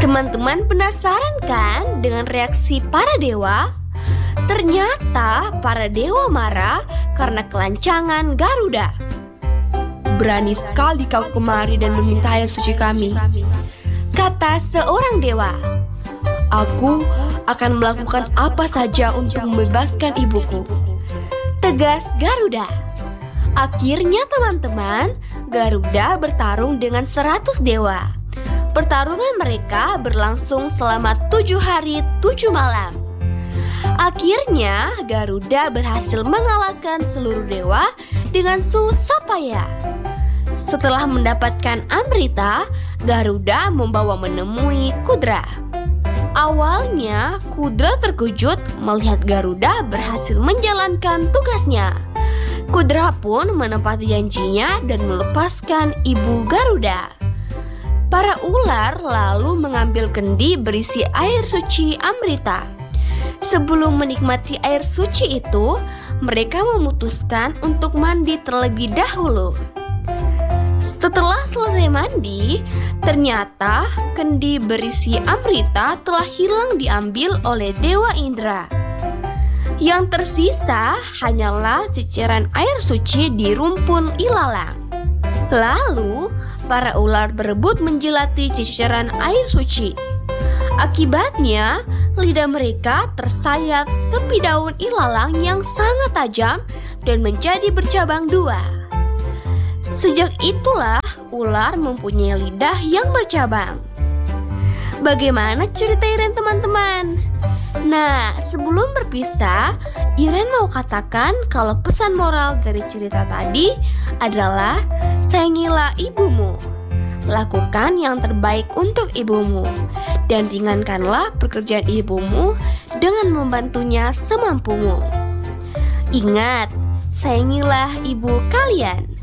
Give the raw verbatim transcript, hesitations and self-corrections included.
Teman-teman penasaran kan dengan reaksi para dewa? Ternyata para dewa marah karena kelancangan Garuda. "Berani sekali kau kemari dan meminta air suci kami," kata seorang dewa. "Aku akan melakukan apa saja untuk membebaskan ibuku," tegas Garuda. Akhirnya teman-teman, Garuda bertarung dengan seratus dewa. Pertarungan mereka berlangsung selama tujuh hari tujuh malam. Akhirnya Garuda berhasil mengalahkan seluruh dewa dengan susah payah. Setelah mendapatkan Amrita, Garuda membawa menemui Kudra. Awalnya Kudra terkejut melihat Garuda berhasil menjalankan tugasnya. Kudra pun menepati janjinya dan melepaskan ibu Garuda. Para ular lalu mengambil kendi berisi air suci Amrita. Sebelum menikmati air suci itu, mereka memutuskan untuk mandi terlebih dahulu. Setelah selesai mandi, ternyata kendi berisi Amrita telah hilang diambil oleh Dewa Indra. Yang tersisa hanyalah ceceran air suci di rumpun ilalang. Lalu, para ular berebut menjilati ceceran air suci. Akibatnya, lidah mereka tersayat tepi daun ilalang yang sangat tajam dan menjadi bercabang dua. Sejak itulah ular mempunyai lidah yang bercabang. Bagaimana cerita Iren teman-teman? Nah, sebelum berpisah, Iren mau katakan kalau pesan moral dari cerita tadi adalah sayangilah ibumu. Lakukan yang terbaik untuk ibumu dan ringankanlah pekerjaan ibumu dengan membantunya semampumu. Ingat, sayangilah ibu kalian.